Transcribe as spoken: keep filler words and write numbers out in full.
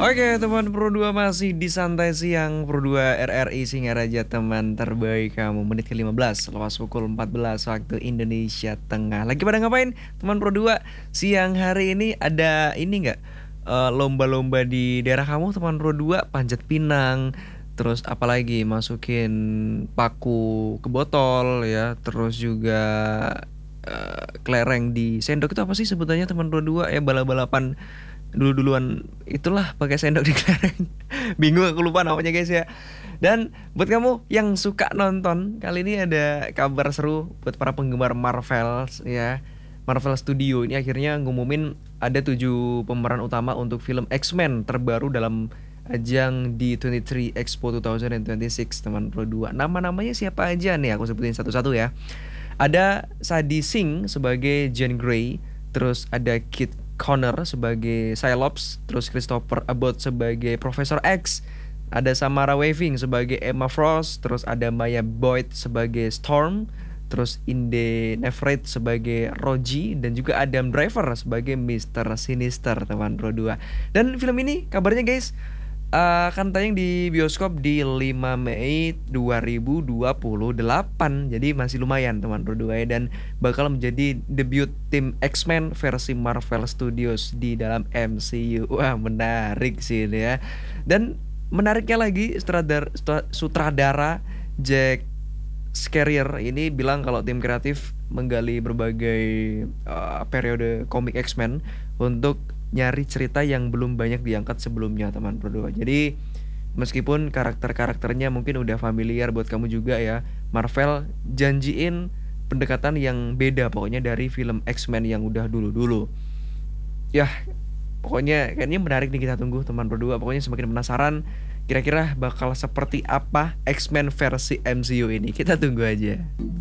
Oke teman Pro dua masih di Santai Siang Pro dua R R I Singaraja, teman terbaik kamu. Menit ke lima belas lepas pukul empat belas waktu Indonesia Tengah. Lagi pada ngapain teman Pro dua? Siang hari ini ada ini nggak, eh, lomba-lomba di daerah kamu teman Pro dua? Panjat pinang, terus apalagi masukin paku ke botol ya, terus juga eh, kelereng di sendok. Itu apa sih sebutannya teman Pro dua ya, balap-balapan dulu-duluan itulah pakai sendok di kelereng. Bingung, aku lupa namanya guys ya. Dan buat kamu yang suka nonton, kali ini ada kabar seru buat para penggemar Marvel ya. Marvel Studio ini akhirnya ngumumin ada tujuh pemeran utama untuk film X-Men terbaru dalam ajang D dua puluh tiga Expo dua ribu dua puluh enam teman Pro dua. Nama-namanya siapa aja nih, aku sebutin satu-satu ya. Ada Sadie Singh sebagai Jean Grey, terus ada Kit Connor sebagai Cyclops, terus Christopher Abbott sebagai Profesor X, ada Samara Weaving sebagai Emma Frost, terus ada Maya Boyd sebagai Storm, terus Inde Nefret sebagai Roji, dan juga Adam Driver sebagai Mister Sinister teman Pro dua. Dan film ini kabarnya guys eh, akan tayang di bioskop di lima Mei dua ribu dua puluh delapan. Jadi masih lumayan teman Pro dua ya, dan bakal menjadi debut tim X-Men versi Marvel Studios di dalam M C U. Wah, menarik sih ini ya. Dan menariknya lagi, sutradara, sutradara Jack Schreier ini bilang kalau tim kreatif menggali berbagai uh, periode komik X-Men untuk nyari cerita yang belum banyak diangkat sebelumnya teman Pro dua. Jadi meskipun karakter-karakternya mungkin udah familiar buat kamu juga ya, Marvel janjiin pendekatan yang beda pokoknya dari film X-Men yang udah dulu-dulu. Yah, pokoknya kayaknya menarik nih, kita tunggu teman Pro dua. Pokoknya semakin penasaran kira-kira bakal seperti apa X-Men versi M C U ini. Kita tunggu aja.